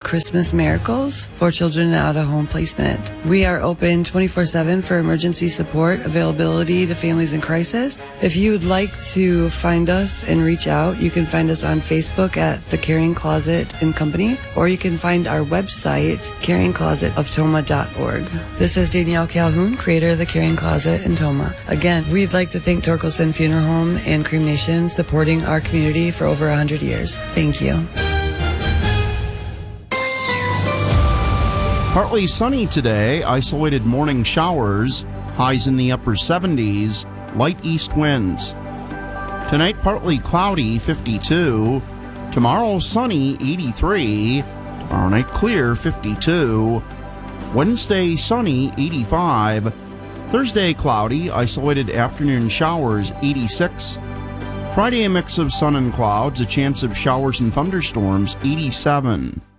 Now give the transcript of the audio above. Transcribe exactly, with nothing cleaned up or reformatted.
Christmas Miracles for children out of home placement. We are open twenty-four seven for emergency support, availability to families in crisis. If you would like to find us and reach out, you can find us on Facebook at The Caring Closet and Company, or you can find our website, caring closet of toma dot org. This is Danielle Calhoun, creator of The Caring Closet in Toma. Again, we'd like to thank Torkelson Funeral Home and Cream Nation supporting our community for over one hundred years. Thank you. Partly sunny today, isolated morning showers, highs in the upper seventies, light east winds. Tonight, partly cloudy, fifty-two. Tomorrow, sunny, eighty-three. Tomorrow night, clear, fifty-two. Wednesday, sunny, eighty-five. Thursday, cloudy, isolated afternoon showers, eighty-six. Friday, a mix of sun and clouds, a chance of showers and thunderstorms, eighty-seven.